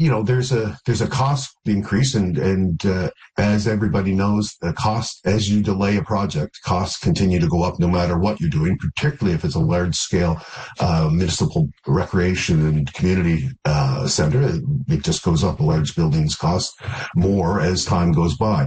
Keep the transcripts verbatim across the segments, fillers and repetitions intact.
you know, there's a there's a cost increase, and and uh, as everybody knows, the cost as you delay a project, costs continue to go up no matter what you're doing, particularly if it's a large scale uh, municipal recreation and community uh, center. It, it just goes up. Large buildings cost more as time goes by.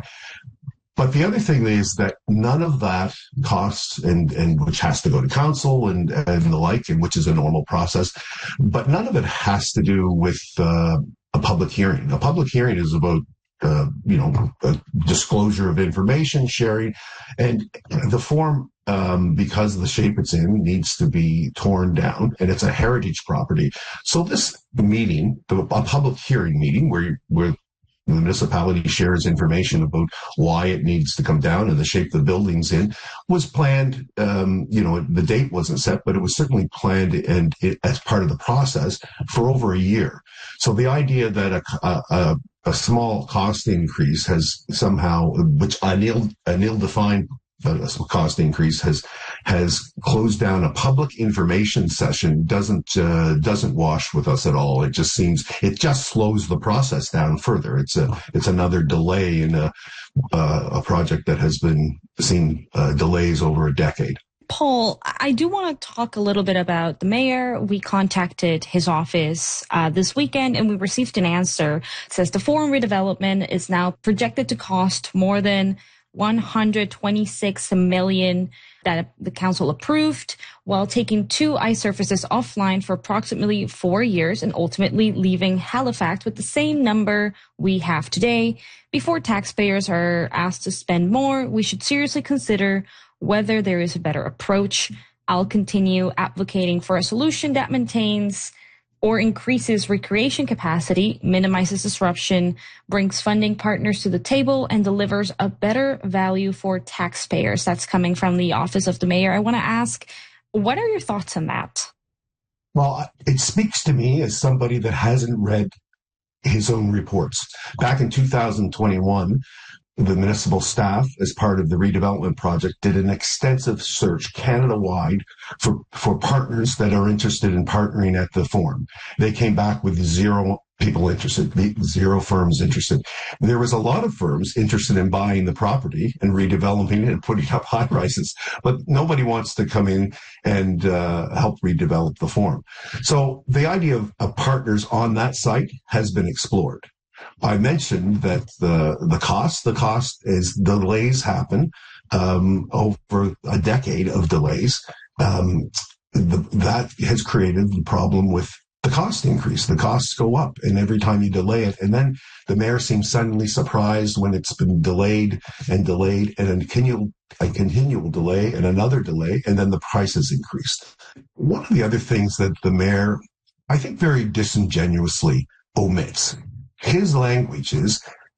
But the other thing is that none of that costs, and, and which has to go to council and, and the like, and which is a normal process, but none of it has to do with uh, a public hearing. A public hearing is about, uh, you know, a disclosure of information, sharing, and the form, um, because of the shape it's in, needs to be torn down, and it's a heritage property. So this meeting, a public hearing meeting where, where the municipality shares information about why it needs to come down and the shape the building's in, was planned. Um, you know, the date wasn't set, but it was certainly planned and it, as part of the process for over a year. So the idea that a, a, a small cost increase has somehow, which an ill, an ill-defined a cost increase has has closed down a public information session doesn't uh, doesn't wash with us at all. It just seems it just slows the process down further. It's a it's another delay in a uh, a project that has been seen uh, delays over a decade. Paul, I do want to talk a little bit about the mayor. We contacted his office uh, this weekend and we received an answer. It says the forum redevelopment is now projected to cost more than one hundred twenty-six million dollars that the council approved, while taking two ice surfaces offline for approximately four years and ultimately leaving Halifax with the same number we have today. Before taxpayers are asked to spend more, we should seriously consider whether there is a better approach. I'll continue advocating for a solution that maintains or increases recreation capacity, minimizes disruption, brings funding partners to the table, and delivers a better value for taxpayers. That's coming from the Office of the Mayor. I want to ask, what are your thoughts on that? Well, it speaks to me as somebody that hasn't read his own reports. Back in two thousand twenty-one, the municipal staff, as part of the redevelopment project, did an extensive search Canada-wide for, for partners that are interested in partnering at the forum. They came back with zero people interested, zero firms interested. There was a lot of firms interested in buying the property and redeveloping it and putting up high rises, but nobody wants to come in and uh, help redevelop the forum. So the idea of, of partners on that site has been explored. I mentioned that the the cost, the cost is delays happen um, over a decade of delays. Um, the, that has created the problem with the cost increase. The costs go up, and every time you delay it, and then the mayor seems suddenly surprised when it's been delayed and delayed, and a continual, a continual delay and another delay, and then the price has increased. One of the other things that the mayor, I think, very disingenuously omits. His language is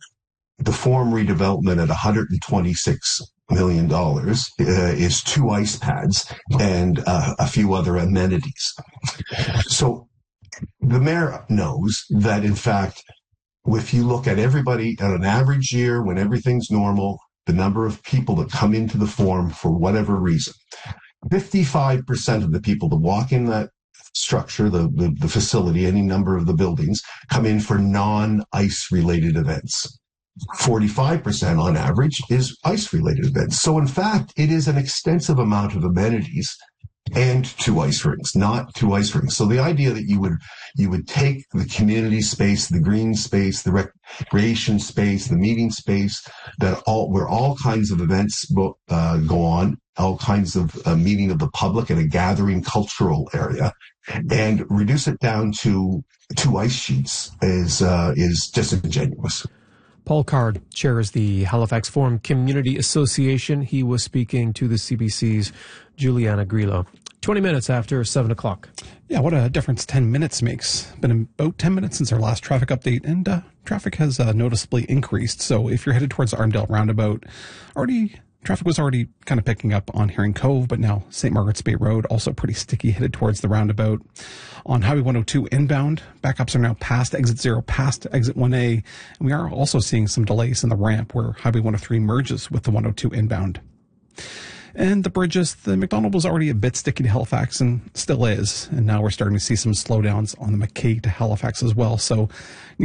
the forum redevelopment at one hundred twenty-six million dollars uh, is two ice pads and uh, a few other amenities. So the mayor knows that, in fact, if you look at everybody at an average year when everything's normal, the number of people that come into the forum for whatever reason, fifty-five percent of the people that walk in that structure, the, the, the facility, any number of the buildings, come in for non-ice related events. forty-five percent on average is ice related events. So in fact, it is an extensive amount of amenities and two ice rinks, not two ice rinks. So the idea that you would, you would take the community space, the green space, the recreation space, the meeting space, that all, where all kinds of events uh, go on, all kinds of uh, meeting of the public in a gathering cultural area, and reduce it down to two ice sheets is uh, is disingenuous. Paul Card chairs the Halifax Forum Community Association. He was speaking to the C B C's Juliana Grillo. twenty minutes after seven o'clock. Yeah, what a difference ten minutes makes. Been about ten minutes since our last traffic update, and uh, traffic has uh, noticeably increased. So if you're headed towards the Armdale Roundabout, already traffic was already kind of picking up on Herring Cove, but now Saint Margaret's Bay Road, also pretty sticky, headed towards the roundabout. On Highway one oh two inbound, backups are now past Exit zero, past Exit one A, and we are also seeing some delays in the ramp where Highway one oh three merges with the one oh two inbound. And the bridges, the McDonald was already a bit sticky to Halifax and still is, and now we're starting to see some slowdowns on the McKay to Halifax as well. So